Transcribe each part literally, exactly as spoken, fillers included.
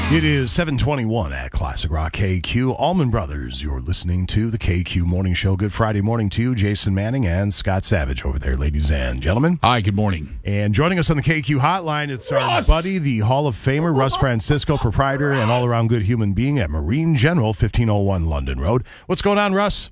It is seven twenty-one at Classic Rock K Q. Allman Brothers, you're listening to the K Q Morning Show. Good Friday morning to you, Jason Manning and Scott Savage over there, ladies and gentlemen. Hi, good morning. And joining us on the K Q hotline, it's our Russ. buddy, the Hall of Famer, Russ Francisco, proprietor and all-around good human being at Marine General, fifteen oh one London Road. What's going on, Russ?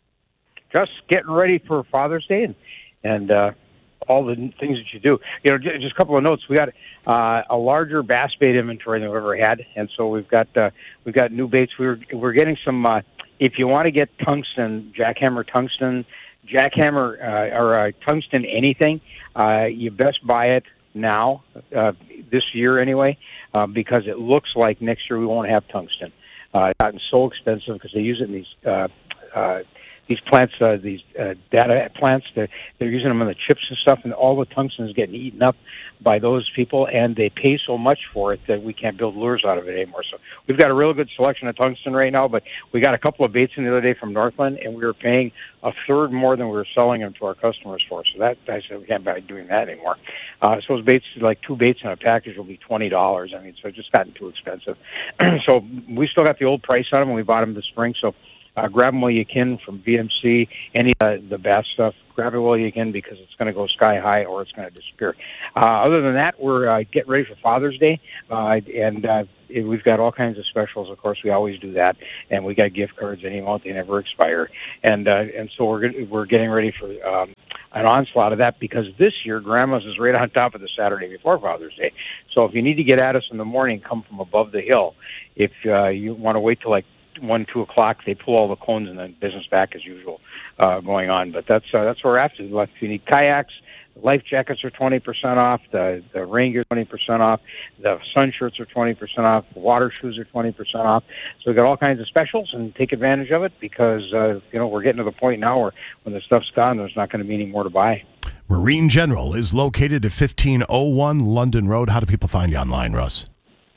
Just getting ready for Father's Day and, and uh, all the things that you do. You know, just a couple of notes. We got uh, a larger bass bait inventory than we've ever had, and so we've got uh, we've got new baits. We're we're getting some. Uh, if you want to get tungsten, jackhammer tungsten, jackhammer uh, or uh, tungsten anything, uh, you best buy it now, uh, this year anyway, uh, because it looks like next year we won't have tungsten. Uh, it's gotten so expensive because they use it in these. Uh, uh, These plants, uh, these uh, data plants, they're, they're using them on the chips and stuff, and all the tungsten is getting eaten up by those people, and they pay so much for it that we can't build lures out of it anymore. So we've got a real good selection of tungsten right now, but we got a couple of baits in the other day from Northland, and we were paying a third more than we were selling them to our customers for. So that I said we can't be doing that anymore. Uh, so those baits, like two baits in a package, will be twenty dollars. I mean, so it's just gotten too expensive. So we still got the old price on them, and we bought them this spring. So Uh, grab them while you can from V M C, any of uh, the bass stuff. Grab it while you can because it's going to go sky high or it's going to disappear. Uh, other than that, we're uh, getting ready for Father's Day, uh, and uh, it, we've got all kinds of specials. Of course, we always do that, and we got gift cards any amount; they never expire. And uh, and so we're get, we're getting ready for um, an onslaught of that because this year Grandma's is right on top of the Saturday before Father's Day. So if you need to get at us in the morning, come from above the hill. If uh, you want to wait till like one, two o'clock, they pull all the cones and then business back as usual uh, going on. But that's uh, that's what we're after. If you need kayaks, life jackets are twenty percent off. The the rain gear twenty percent off. The sun shirts are twenty percent off. The water shoes are twenty percent off. So we've got all kinds of specials, and take advantage of it because uh, you know we're getting to the point now where when the stuff's gone, there's not going to be any more to buy. Marine General is located at fifteen oh one London Road. How do people find you online, Russ?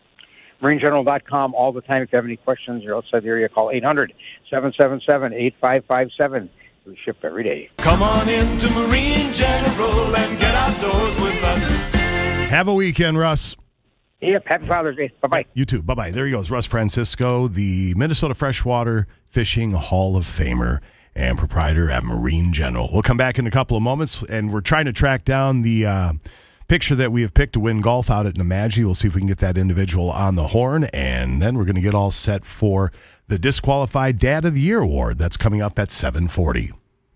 marine general dot com all the time. If you have any questions, you're outside the area, call eight hundred, seven seven seven, eight five five seven. We ship every day. Come on into Marine General and get outdoors with us. Have a weekend, Russ. Yep, happy Father's Day. Bye-bye. You too. Bye-bye. There he goes, Russ Francisco, the Minnesota Freshwater Fishing Hall of Famer and proprietor at Marine General. We'll come back in a couple of moments, and we're trying to track down the uh, picture that we have picked to win golf out at Nemadji. We'll see if we can get that individual on the horn, and then we're going to get all set for the Disqualified Dad of the Year Award. That's coming up at seven forty.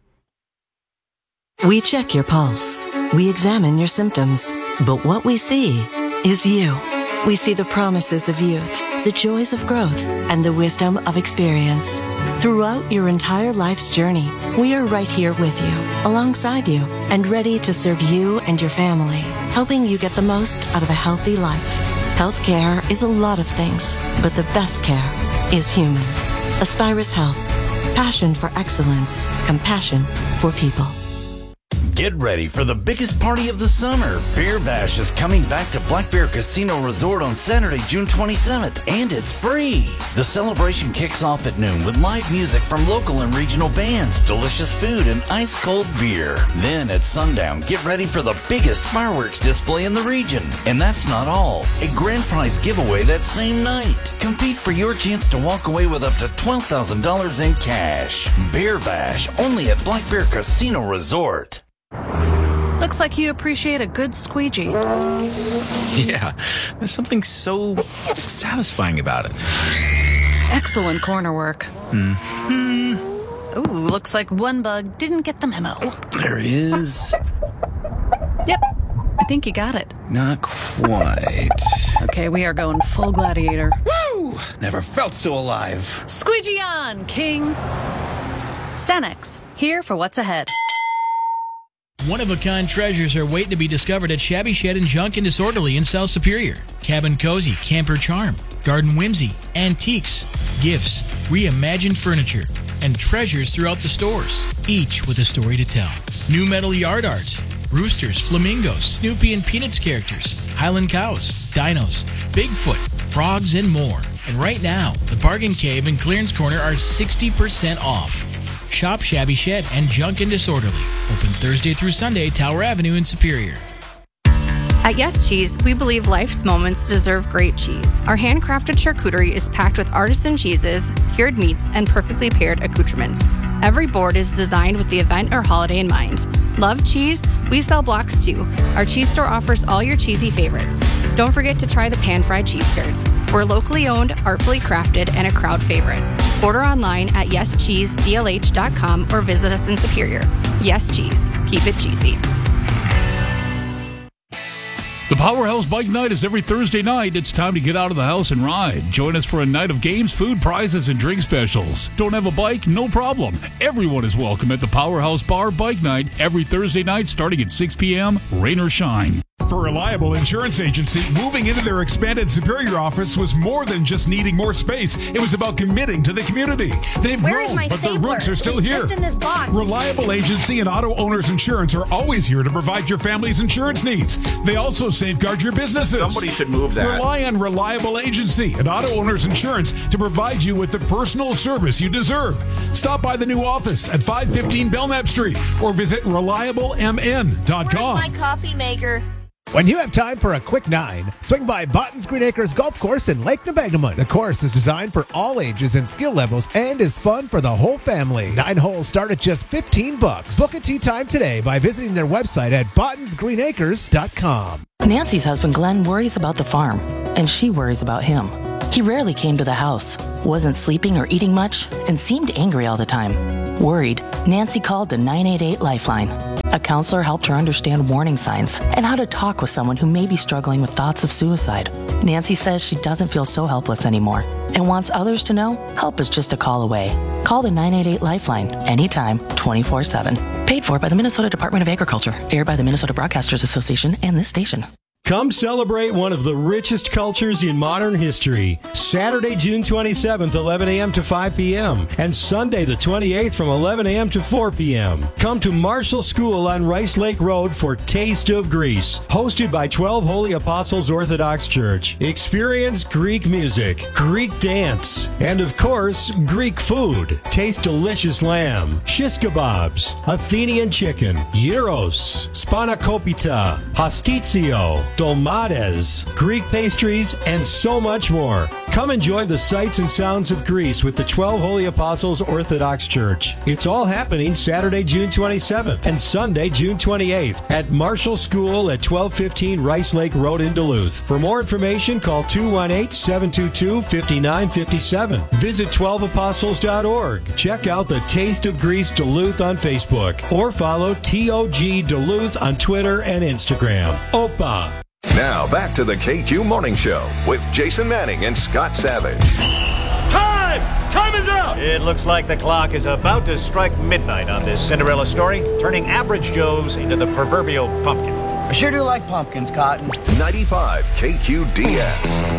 We check your pulse. We examine your symptoms. But what we see is you. We see the promises of youth, the joys of growth, and the wisdom of experience. Throughout your entire life's journey, we are right here with you, alongside you, and ready to serve you and your family, helping you get the most out of a healthy life. Healthcare is a lot of things, but the best care is human. Aspirus Health. Passion for excellence. Compassion for people. Get ready for the biggest party of the summer. Beer Bash is coming back to Black Bear Casino Resort on Saturday, June twenty-seventh, and it's free. The celebration kicks off at noon with live music from local and regional bands, delicious food, and ice-cold beer. Then at sundown, get ready for the biggest fireworks display in the region. And that's not all. A grand prize giveaway that same night. Compete for your chance to walk away with up to twelve thousand dollars in cash. Beer Bash, only at Black Bear Casino Resort. Looks like you appreciate a good squeegee. Yeah, there's something so satisfying about it. Excellent corner work. Hmm. Ooh, looks like one bug didn't get the memo. Oh, there is. Yep, I think you got it. Not quite. Okay, we are going full gladiator. Woo! Never felt so alive. Squeegee on, King. Cenex, here for what's ahead. One-of-a-kind treasures are waiting to be discovered at Shabby Shed and Junk and Disorderly in South Superior. Cabin Cozy, Camper Charm, Garden Whimsy, antiques, gifts, reimagined furniture, and treasures throughout the stores, each with a story to tell. New metal yard art, roosters, flamingos, Snoopy and Peanuts characters, Highland cows, dinos, Bigfoot, frogs, and more. And right now, the Bargain Cave and Clearance Corner are sixty percent off. Shop Shabby Shed and Junk and Disorderly. Open Thursday through Sunday, Tower Avenue in Superior. At Yes Cheese, we believe life's moments deserve great cheese. Our handcrafted charcuterie is packed with artisan cheeses, cured meats, and perfectly paired accoutrements. Every board is designed with the event or holiday in mind. Love cheese? We sell blocks too. Our cheese store offers all your cheesy favorites. Don't forget to try the pan-fried cheese curds. We're locally owned, artfully crafted, and a crowd favorite. Order online at yes cheese d l h dot com or visit us in Superior. Yes Cheese. Keep it cheesy. The Powerhouse Bike Night is every Thursday night. It's time to get out of the house and ride. Join us for a night of games, food, prizes, and drink specials. Don't have a bike? No problem. Everyone is welcome at the Powerhouse Bar Bike Night every Thursday night starting at six p.m., rain or shine. For Reliable Insurance Agency, moving into their expanded Superior office was more than just needing more space. It was about committing to the community. They've Where grown, is my but their stapler? roots are still It's here. just in this box. Reliable Agency and Auto Owners Insurance are always here to provide your family's insurance needs. They also safeguard your businesses. Somebody should move that. Rely on Reliable Agency and Auto Owners Insurance to provide you with the personal service you deserve. Stop by the new office at five fifteen Belknap Street or visit reliable m n dot com. Where's my coffee maker? When you have time for a quick nine, swing by Botton's Green Acres Golf Course in Lake Nebagamon. The course is designed for all ages and skill levels and is fun for the whole family. Nine holes start at just fifteen bucks. Book a tee time today by visiting their website at bottons green acres dot com. Nancy's husband Glenn worries about the farm, and she worries about him. He rarely came to the house, wasn't sleeping or eating much, and seemed angry all the time. Worried, Nancy called the nine eight eight Lifeline. A counselor helped her understand warning signs and how to talk with someone who may be struggling with thoughts of suicide. Nancy says she doesn't feel so helpless anymore and wants others to know help is just a call away. Call the nine eight eight Lifeline anytime, twenty-four seven. Paid for by the Minnesota Department of Agriculture. Aired by the Minnesota Broadcasters Association and this station. Come celebrate one of the richest cultures in modern history. Saturday, June twenty-seventh, eleven a.m. to five p.m. and Sunday the twenty-eighth from eleven a.m. to four p.m. Come to Marshall School on Rice Lake Road for Taste of Greece, hosted by twelve Holy Apostles Orthodox Church. Experience Greek music, Greek dance, and of course, Greek food. Taste delicious lamb, shish kebabs, Athenian chicken, gyros, spanakopita, hostitio, dolmades, Greek pastries, and so much more. Come enjoy the sights and sounds of Greece with the twelve Holy Apostles Orthodox Church. It's all happening Saturday, June twenty-seventh and Sunday, June twenty-eighth at Marshall School at twelve fifteen Rice Lake Road in Duluth. For more information, call two one eight, seven two two, five nine five seven. Visit twelve apostles dot org. Check out the Taste of Greece Duluth on Facebook or follow T O G Duluth on Twitter and Instagram. Opa! Now back to the K Q Morning Show with Jason Manning and Scott Savage. Time! Time is up! It looks like the clock is about to strike midnight on this Cinderella story, turning average Joes into the proverbial pumpkin. I sure do like pumpkins, Cotton. ninety-five K Q D S.